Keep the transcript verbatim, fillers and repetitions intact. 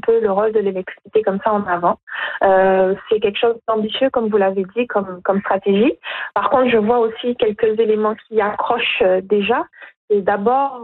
peu le rôle de l'électricité comme ça en avant. Euh, c'est quelque chose d'ambitieux, comme vous l'avez dit, comme, comme stratégie. Par contre, je vois aussi quelques éléments qui accrochent euh, déjà. Et d'abord,